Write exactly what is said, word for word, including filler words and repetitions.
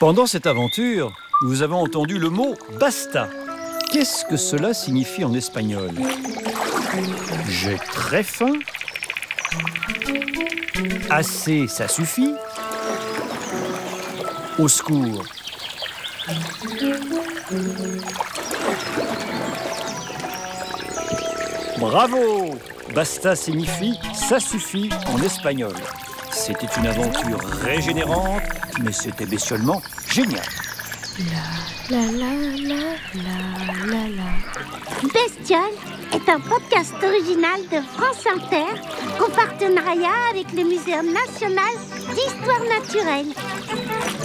Pendant cette aventure, nous avons entendu le mot « basta ». Qu'est-ce que cela signifie en espagnol? J'ai très faim. Assez, ça suffit. Au secours. Bravo! Basta signifie « ça suffit » en espagnol. C'était une aventure régénérante, mais c'était bestialement génial. La la la la la la la. Bestiole est un podcast original de France Inter en partenariat avec le Muséum national d'histoire naturelle.